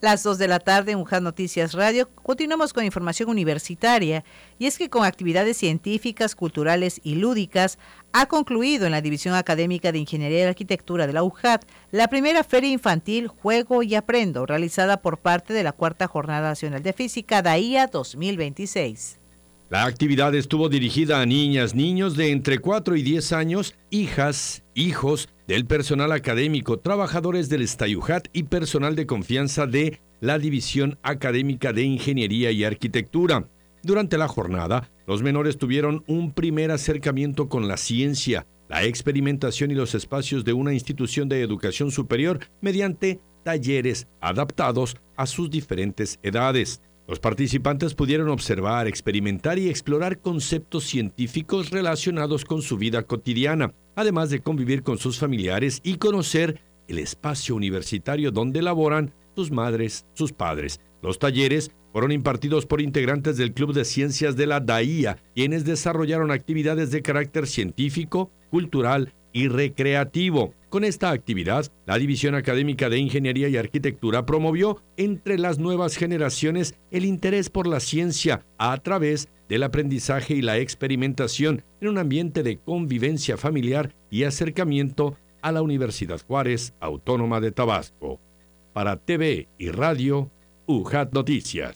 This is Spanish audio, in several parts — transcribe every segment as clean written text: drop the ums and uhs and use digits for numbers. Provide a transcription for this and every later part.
Las 2 de la tarde en UJAT Noticias Radio. Continuamos con información universitaria, y es que con actividades científicas, culturales y lúdicas ha concluido en la División Académica de Ingeniería y Arquitectura de la UJAT la primera Feria Infantil Juego y Aprendo, realizada por parte de la Cuarta Jornada Nacional de Física DAIA 2026. La actividad estuvo dirigida a niñas, niños de entre 4 y 10 años, hijas, hijos del personal académico, trabajadores del STAIUJAT y personal de confianza de la División Académica de Ingeniería y Arquitectura. Durante la jornada, los menores tuvieron un primer acercamiento con la ciencia, la experimentación y los espacios de una institución de educación superior mediante talleres adaptados a sus diferentes edades. Los participantes pudieron observar, experimentar y explorar conceptos científicos relacionados con su vida cotidiana, además de convivir con sus familiares y conocer el espacio universitario donde laboran sus madres, sus padres. Los talleres fueron impartidos por integrantes del Club de Ciencias de la DAIA, quienes desarrollaron actividades de carácter científico, cultural y recreativo. Con esta actividad, la División Académica de Ingeniería y Arquitectura promovió entre las nuevas generaciones el interés por la ciencia a través del aprendizaje y la experimentación en un ambiente de convivencia familiar y acercamiento a la Universidad Juárez Autónoma de Tabasco. Para TV y Radio, UJAT Noticias.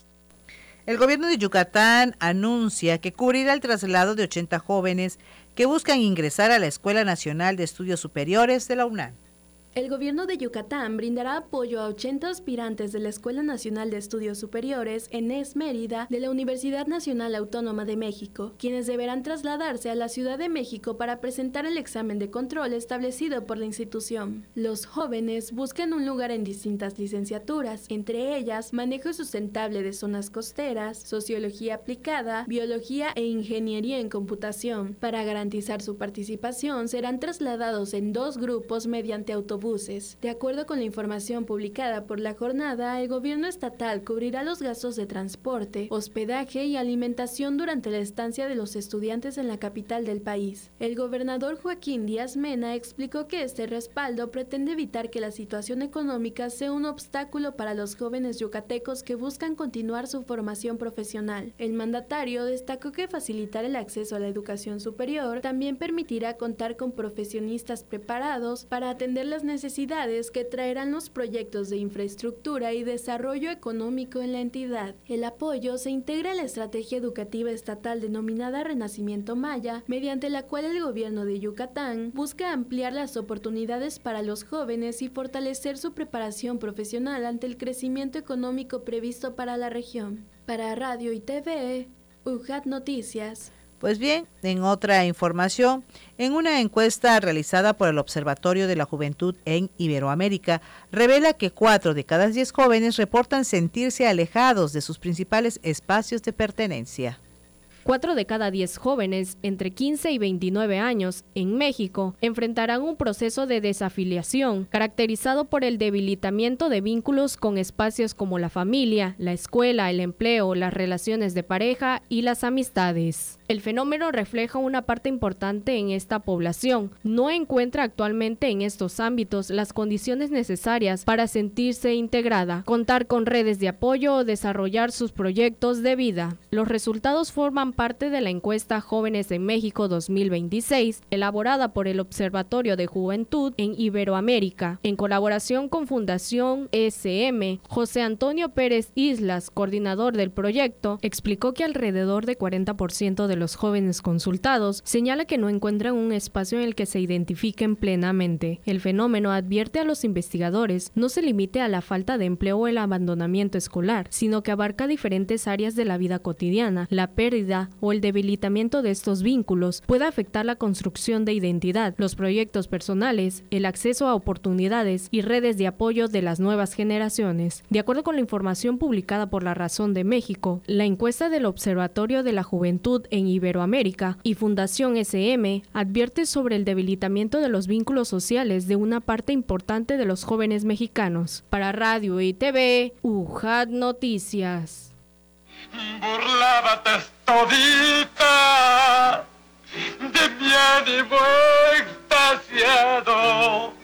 El gobierno de Yucatán anuncia que cubrirá el traslado de 80 jóvenes que buscan ingresar a la Escuela Nacional de Estudios Superiores de la UNAM. El gobierno de Yucatán brindará apoyo a 80 aspirantes de la Escuela Nacional de Estudios Superiores, ENES Mérida, de la Universidad Nacional Autónoma de México, quienes deberán trasladarse a la Ciudad de México para presentar el examen de control establecido por la institución. Los jóvenes buscan un lugar en distintas licenciaturas, entre ellas manejo sustentable de zonas costeras, sociología aplicada, biología e ingeniería en computación. Para garantizar su participación, serán trasladados en 2 grupos mediante autobús. De acuerdo con la información publicada por la jornada, el gobierno estatal cubrirá los gastos de transporte, hospedaje y alimentación durante la estancia de los estudiantes en la capital del país. El gobernador Joaquín Díaz Mena explicó que este respaldo pretende evitar que la situación económica sea un obstáculo para los jóvenes yucatecos que buscan continuar su formación profesional. El mandatario destacó que facilitar el acceso a la educación superior también permitirá contar con profesionistas preparados para atender las necesidades que traerán los proyectos de infraestructura y desarrollo económico en la entidad. El apoyo se integra a la estrategia educativa estatal denominada Renacimiento Maya, mediante la cual el gobierno de Yucatán busca ampliar las oportunidades para los jóvenes y fortalecer su preparación profesional ante el crecimiento económico previsto para la región. Para Radio y TV, UJAT Noticias. Pues bien, en otra información, en una encuesta realizada por el Observatorio de la Juventud en Iberoamérica, revela que 4 de cada 10 jóvenes reportan sentirse alejados de sus principales espacios de pertenencia. 4 de cada 10 jóvenes entre 15 y 29 años en México enfrentarán un proceso de desafiliación caracterizado por el debilitamiento de vínculos con espacios como la familia, la escuela, el empleo, las relaciones de pareja y las amistades. El fenómeno refleja una parte importante en esta población. No encuentra actualmente en estos ámbitos las condiciones necesarias para sentirse integrada, contar con redes de apoyo o desarrollar sus proyectos de vida. Los resultados forman parte de la encuesta Jóvenes en México 2026, elaborada por el Observatorio de Juventud en Iberoamérica, en colaboración con Fundación SM. José Antonio Pérez Islas, coordinador del proyecto, explicó que alrededor de 40% de los jóvenes consultados señala que no encuentran un espacio en el que se identifiquen plenamente. El fenómeno, advierte a los investigadores, no se limite a la falta de empleo o el abandonamiento escolar, sino que abarca diferentes áreas de la vida cotidiana. La pérdida o el debilitamiento de estos vínculos puede afectar la construcción de identidad, los proyectos personales, el acceso a oportunidades y redes de apoyo de las nuevas generaciones. De acuerdo con la información publicada por La Razón de México, la encuesta del Observatorio de la Juventud en Iberoamérica y Fundación SM advierte sobre el debilitamiento de los vínculos sociales de una parte importante de los jóvenes mexicanos. Para Radio y TV, UJAT Noticias. Burlábate todita de mi ánimo extasiado.